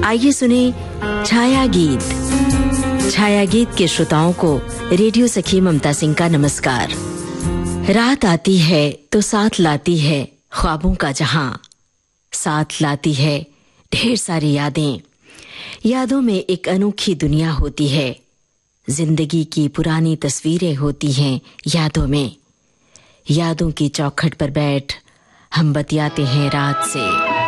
आइए सुने छाया गीत। छाया गीत के श्रोताओं को रेडियो सखी ममता सिंह का नमस्कार। रात आती है तो साथ लाती है ख्वाबों का जहां, साथ लाती है ढेर सारी यादें। यादों में एक अनोखी दुनिया होती है, जिंदगी की पुरानी तस्वीरें होती हैं यादों में। यादों की चौखट पर बैठ हम बतियाते हैं रात से।